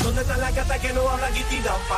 ¿Dónde están las gatas que no hablan y tiran